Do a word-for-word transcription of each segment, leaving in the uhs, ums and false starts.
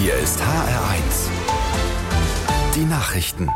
Hier ist H R eins. Die Nachrichten.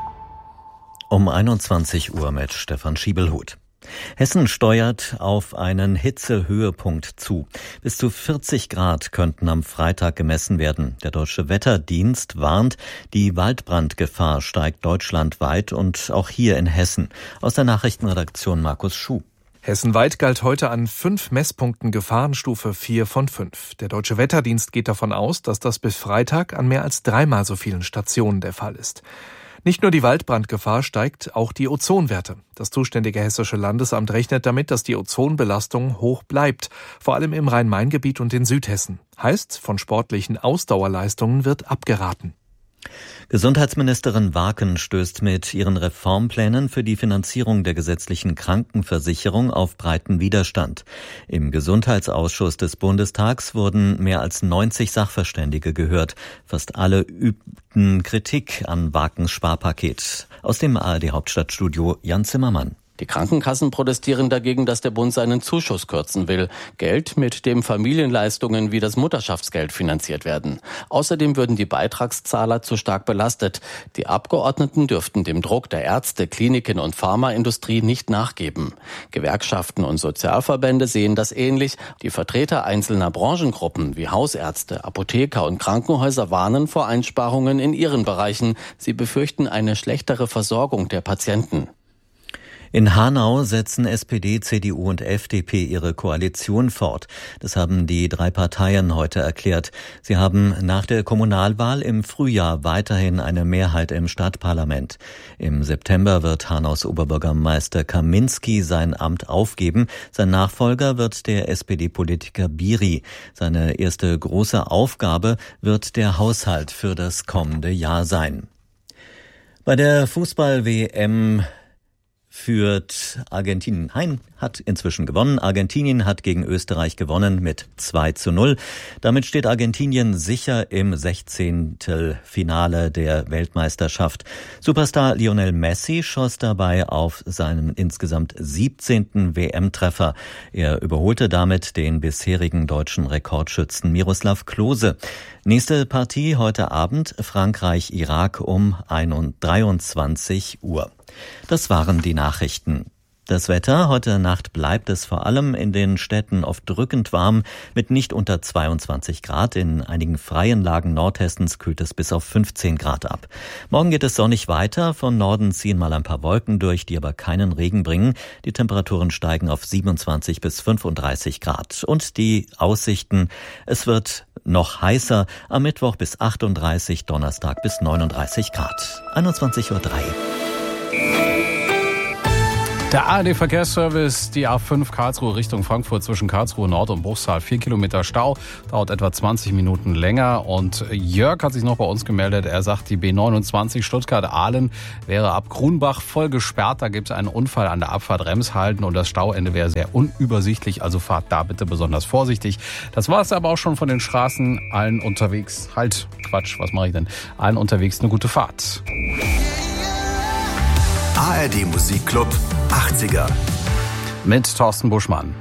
Um einundzwanzig Uhr mit Stefan Schiebelhut. Hessen steuert auf einen Hitzehöhepunkt zu. Bis zu vierzig Grad könnten am Freitag gemessen werden. Der Deutsche Wetterdienst warnt, die Waldbrandgefahr steigt deutschlandweit und auch hier in Hessen. Aus der Nachrichtenredaktion Markus Schuh. Hessenweit galt heute an fünf Messpunkten Gefahrenstufe vier von fünf. Der Deutsche Wetterdienst geht davon aus, dass das bis Freitag an mehr als dreimal so vielen Stationen der Fall ist. Nicht nur die Waldbrandgefahr steigt, auch die Ozonwerte. Das zuständige Hessische Landesamt rechnet damit, dass die Ozonbelastung hoch bleibt, vor allem im Rhein-Main-Gebiet und in Südhessen. Heißt, von sportlichen Ausdauerleistungen wird abgeraten. Gesundheitsministerin Waken stößt mit ihren Reformplänen für die Finanzierung der gesetzlichen Krankenversicherung auf breiten Widerstand. Im Gesundheitsausschuss des Bundestags wurden mehr als neunzig Sachverständige gehört. Fast alle übten Kritik an Wakens Sparpaket. Aus dem A R D-Hauptstadtstudio Jan Zimmermann. Die Krankenkassen protestieren dagegen, dass der Bund seinen Zuschuss kürzen will. Geld, mit dem Familienleistungen wie das Mutterschaftsgeld finanziert werden. Außerdem würden die Beitragszahler zu stark belastet. Die Abgeordneten dürften dem Druck der Ärzte, Kliniken und Pharmaindustrie nicht nachgeben. Gewerkschaften und Sozialverbände sehen das ähnlich. Die Vertreter einzelner Branchengruppen wie Hausärzte, Apotheker und Krankenhäuser warnen vor Einsparungen in ihren Bereichen. Sie befürchten eine schlechtere Versorgung der Patienten. In Hanau setzen S P D, C D U und F D P ihre Koalition fort. Das haben die drei Parteien heute erklärt. Sie haben nach der Kommunalwahl im Frühjahr weiterhin eine Mehrheit im Stadtparlament. Im September wird Hanaus Oberbürgermeister Kaminski sein Amt aufgeben. Sein Nachfolger wird der S P D-Politiker Biri. Seine erste große Aufgabe wird der Haushalt für das kommende Jahr sein. Bei der Fußball-W M führt Argentinien. Hein hat inzwischen gewonnen. Argentinien hat gegen Österreich gewonnen mit zwei zu null. Damit steht Argentinien sicher im Sechzehntelfinale der Weltmeisterschaft. Superstar Lionel Messi schoss dabei auf seinen insgesamt siebzehnten W M-Treffer. Er überholte damit den bisherigen deutschen Rekordschützen Miroslav Klose. Nächste Partie heute Abend Frankreich-Irak um dreiundzwanzig Uhr. Das waren die Nachrichten. Das Wetter: Heute Nacht bleibt es vor allem in den Städten oft drückend warm mit nicht unter zweiundzwanzig Grad. In einigen freien Lagen Nordhessens kühlt es bis auf fünfzehn Grad ab. Morgen geht es sonnig weiter. Von Norden ziehen mal ein paar Wolken durch, die aber keinen Regen bringen. Die Temperaturen steigen auf siebenundzwanzig bis fünfunddreißig Grad. Und die Aussichten: Es wird noch heißer. Am Mittwoch bis achtunddreißig, Donnerstag bis neununddreißig Grad. einundzwanzig Uhr drei. Der A R D-Verkehrsservice, die A fünf Karlsruhe Richtung Frankfurt zwischen Karlsruhe Nord und Bruchsal. Vier Kilometer Stau, dauert etwa zwanzig Minuten länger. Und Jörg hat sich noch bei uns gemeldet. Er sagt, die B neunundzwanzig Stuttgart-Ahlen wäre ab Grunbach voll gesperrt. Da gibt es einen Unfall an der Abfahrt Remshalden und das Stauende wäre sehr unübersichtlich. Also fahrt da bitte besonders vorsichtig. Das war es aber auch schon von den Straßen. Allen unterwegs, halt, Quatsch, was mache ich denn? Allen unterwegs eine gute Fahrt. A R D Musikclub achtziger mit Thorsten Buschmann.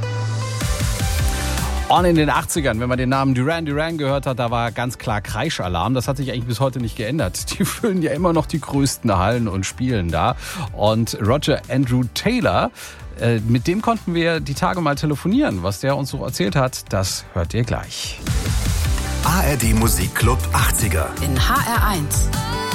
Und in den achtzigern, wenn man den Namen Duran Duran gehört hat, da war ganz klar Kreischalarm. Das hat sich eigentlich bis heute nicht geändert. Die füllen ja immer noch die größten Hallen und spielen da. Und Roger Andrew Taylor, äh, mit dem konnten wir die Tage mal telefonieren. Was der uns so erzählt hat, das hört ihr gleich. A R D Musikclub achtziger in H R eins.